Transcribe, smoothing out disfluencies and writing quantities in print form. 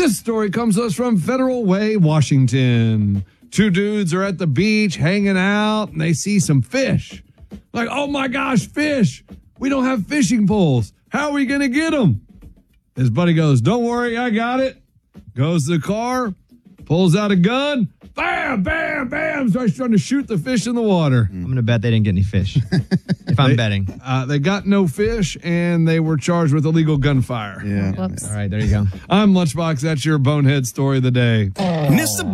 This story comes to us from Federal Way, Washington. Two dudes are at the beach hanging out and they see some fish. Like, oh my gosh, fish. We don't have fishing poles. How are we going to get them? His buddy goes, don't worry, I got it. Goes to the car, pulls out a gun. Bam, bam, bam. Starts trying to shoot the fish in the water. I'm going to bet they didn't get any fish. If I'm betting. They got no fish, and they were charged with illegal gunfire. Yeah. All right, there you go. I'm Lunchbox. That's your bonehead story of the day. Mr.